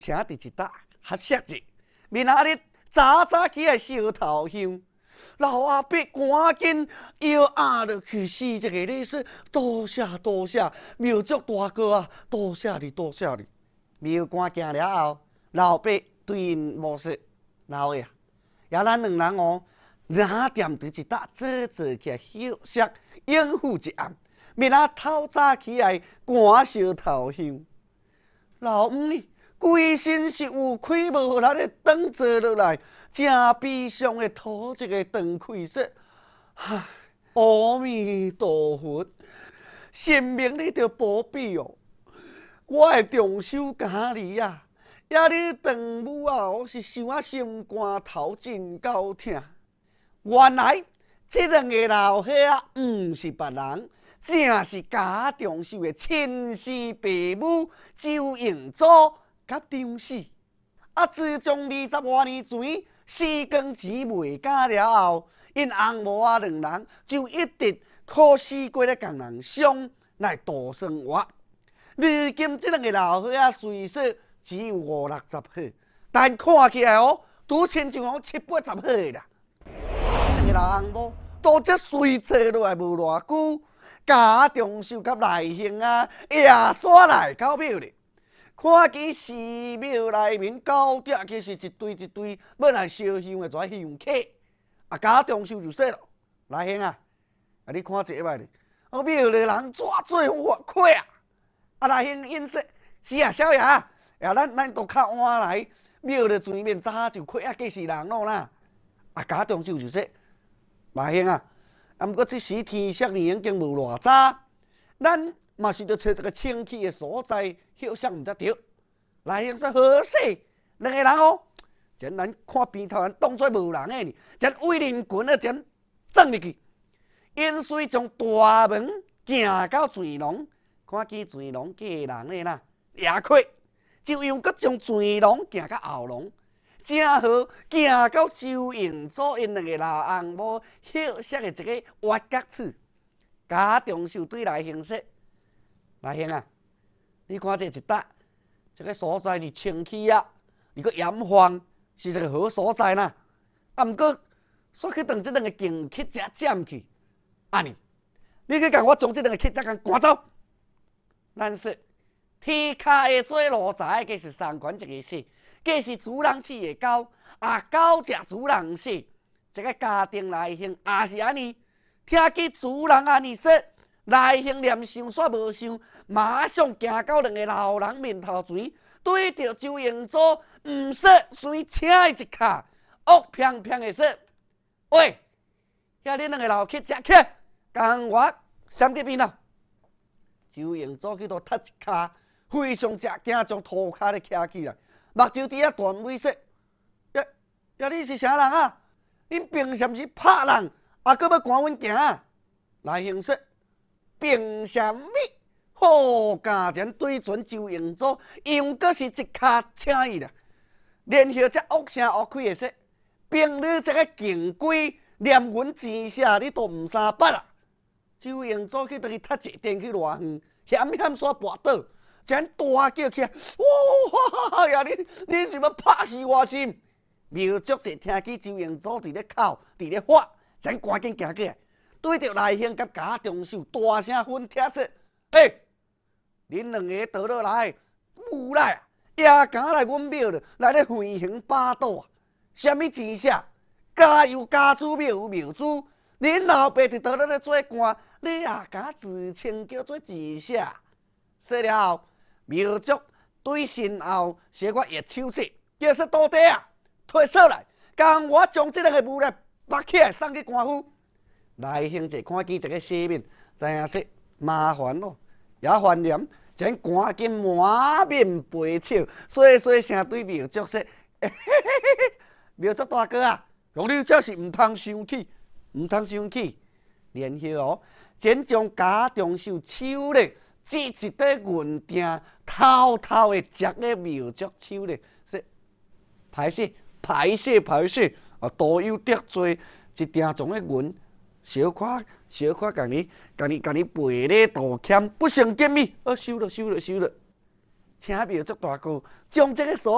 请伫一搭合适日，明仔日早早起来烧头香。老阿伯赶紧摇压落去，四这个礼说：多谢多谢，庙祝大哥啊，多谢你多谢你。庙官行了后，老伯对因无说：老爷，也咱两人哦，拿点伫一搭坐起来休息，应付一暗。明仔透早起来赶烧头香。老五呢，规身是有开无力的转坐落来，正悲伤的吐一个长气说：唉，阿弥陀佛，神明你着保庇哦！我的重修家里啊，也你长母啊，我是想啊心肝头真够痛。原来这两个老伙啊，毋是别人。正是家中秀的亲生爸母周应祖甲张氏。啊，自从20多年前四更钱未加了后，因翁某啊两人就一直苦死过咧共人相来度生活。如今这两个老伙仔虽说只有50、60岁，但看起来哦，拄亲像70、80岁啦。这两个老翁某都才随坐落来无偌久。家中秀甲内兄啊，夜煞来到庙里，看见寺庙内面高点其实一堆一堆要来烧香的跩香客。啊，家中秀就说了：内兄啊，啊你看这摆咧，我庙里人怎做法客啊？啊，内兄应说：是啊，少爷啊，咱都较晚来，庙里前面早就客啊，计是人咯啦。啊，家中秀就说：内兄啊。啊，毋过这时天色已经无偌早，咱嘛是着找一个清气的所在休息毋则着。内兄说：好势，两个人哦，将咱看边头人当作无人的呢，将威灵拳啊，将撞入去。因随从大门行到泉廊，看见泉廊过人的啦，也亏，就用搁将泉廊行到后廊。正好行到周应祖因两个老翁某休息的一个挖角处，家中秀对内兄说：内兄啊，你看这一搭，这个所在你清气啊，你个严防是一个好所在呐。啊，毋过煞去当这两个剑客遮占去，安尼，你去共我将这两个客遮共赶走。咱说天下会做路财，计是三权一个事。计是主人饲的狗，啊狗食主人食，这个家庭内兄也是安尼。听见主人安尼说，内兄连想煞无想，马上行到两个老人面头前，对着周应祖毋说，随请伊一卡，恶偏偏的说：喂，遐恁两个老客食客，共我闪入面头。周应祖去倒踢一卡，非常食惊，将涂骹咧徛起来。目睭伫遐断尾说：呀，你是啥人啊？恁凭什么是拍人，啊，搁要赶阮行？内兄说：凭什么？好家前对准周应祖，用搁是一骹请伊啦。然后才恶声恶气的说：凭你这个警规，连阮钱啥你都毋三捌啊！周应祖去倒去踢一电去偌远，险险煞跋倒。将大叫起来，哇呀！你是要拍死我心？庙祝者听见周应祖伫咧哭，伫咧发，将赶紧行起来，对着内兄甲家中秀大声训帖说：嘿，恁两个倒落来，无赖啊！也敢来阮庙里来咧横行霸道啊！什么钱啥？家有家主，庙有庙主，恁老爸伫倒咧做官，你也敢自称叫做钱啥？说了后。庙祝对身后写我热手指，叫说到底啊，退缩来，共我将这两个武来拔起来送去官府。内兄者看见这个西面，知影说麻烦咯，也烦念，将赶紧满面陪笑，细细声对庙祝说：庙祝大哥啊，用你这是唔通生气，唔通生气。然后哦，真将家中手手咧。这一块银锭偷偷的夹咧庙祝手咧，说歹势，啊，多有得罪，一锭种的银，小可共你赔礼道歉，不胜见面，收了，请庙祝大哥将这个所。